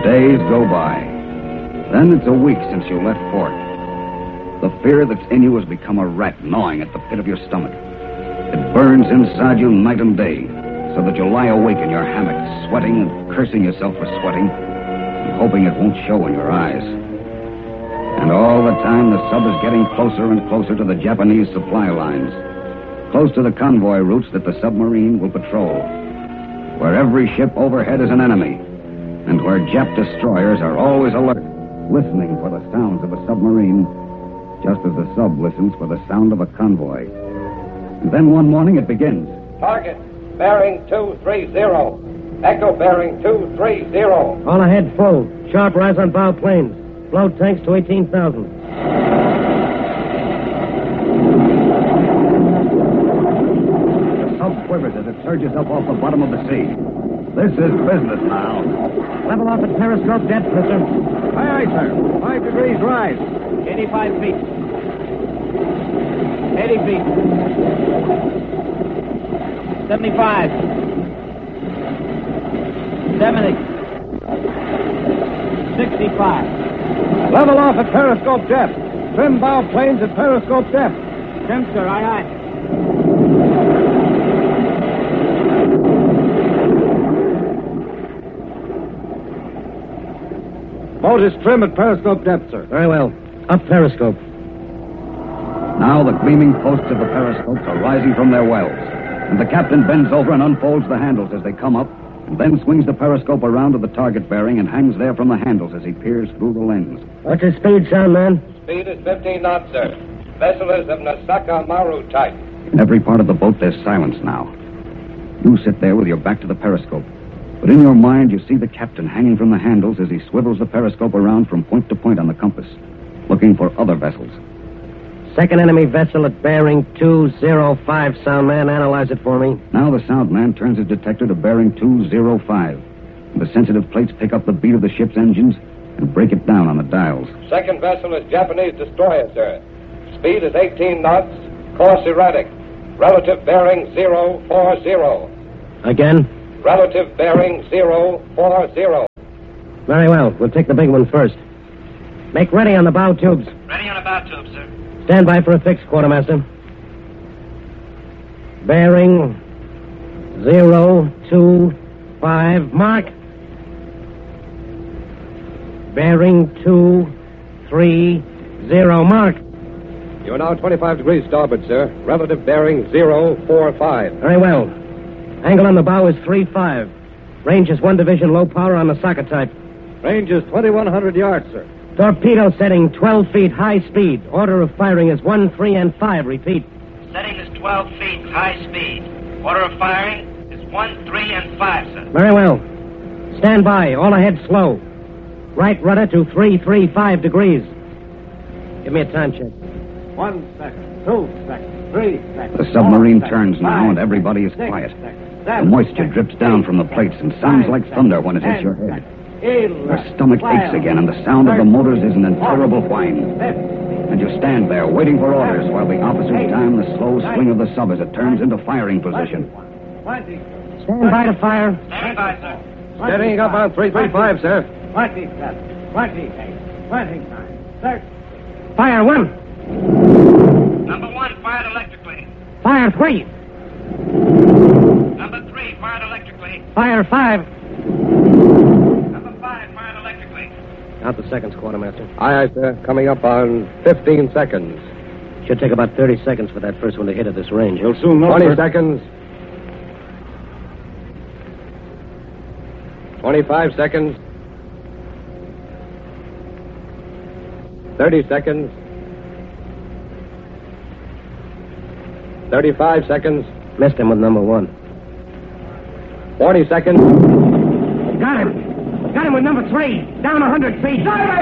Days go by. Then it's a week since you left port. The fear that's in you has become a rat gnawing at the pit of your stomach. It burns inside you night and day, so that you lie awake in your hammock, sweating and cursing yourself for sweating, and hoping it won't show in your eyes. And all the time, the sub is getting closer and closer to the Japanese supply lines, close to the convoy routes that the submarine will patrol, where every ship overhead is an enemy, and where Jap destroyers are always alert, listening for the sounds of a submarine, just as the sub listens for the sound of a convoy. And then one morning it begins. Target, bearing 230. Echo bearing 230. All ahead full. Sharp rise on bow planes. Float tanks to 18,000. The sub quivers as it surges up off the bottom of the sea. This is business now. Level off at periscope depth, mister. Aye, sir. 5 degrees rise. 85 feet. 80 feet. 75. 70. 65. Level off at periscope depth. Trim bow planes at periscope depth. Trim, sir. Aye, aye. Boat is trim at periscope depth, sir. Very well. Up periscope. Now the gleaming posts of the periscopes are rising from their wells, and the captain bends over and unfolds the handles as they come up, and then swings the periscope around to the target bearing and hangs there from the handles as he peers through the lens. What's his speed, sound man? Speed is 15 knots, sir. Vessel is of Nasaka Maru type. In every part of the boat, there's silence now. You sit there with your back to the periscope, but in your mind you see the captain hanging from the handles as he swivels the periscope around from point to point on the compass, looking for other vessels. Second enemy vessel at bearing 205, sound man. Analyze it for me. Now the sound man turns his detector to bearing 205. And the sensitive plates pick up the beat of the ship's engines and break it down on the dials. Second vessel is Japanese destroyer, sir. Speed is 18 knots. Course erratic. Relative bearing 040. Again? Relative bearing 040. Very well. We'll take the big one first. Make ready on the bow tubes. Ready on the bow tube, sir. Stand by for a fix, quartermaster. Bearing 025. Mark. Bearing 230. Mark. You're now 25 degrees starboard, sir. Relative bearing 045. Very well. Angle on the bow is 3-5. Range is 1 division low power on the socket type. Range is 2,100 yards, sir. Torpedo setting 12 feet high speed. Order of firing is 1, 3, and 5. Repeat. Setting is 12 feet, high speed. Order of firing is 1, 3, and 5, sir. Very well. Stand by. All ahead slow. Right rudder to 335 degrees. Give me a time check. 1 second, 2 seconds, 3 seconds. The submarine turns now and everybody is quiet. The moisture drips down from the plates and sounds like thunder when it hits your head. Your stomach aches again, and the sound of the motors is an intolerable whine. And you stand there, waiting for orders, while the officers time the slow swing of the sub as it turns into firing position. Stand by to fire. Stand by, sir. Steadying up on 335, sir. 27, 28, 29, 30. Fire 1. Number 1 fired electrically. Fire 3. Number 3 fired electrically. Fire 5. Number 5 fired electrically. Out the seconds, quartermaster. Aye, aye, sir. Coming up on 15 seconds. Should take about 30 seconds for that first one to hit at this range. You'll soon know. 20 seconds. 25 seconds. 30 seconds. 35 seconds. Missed him with number 1. 40 seconds. Got him. Got him with number 3. Down 100 feet.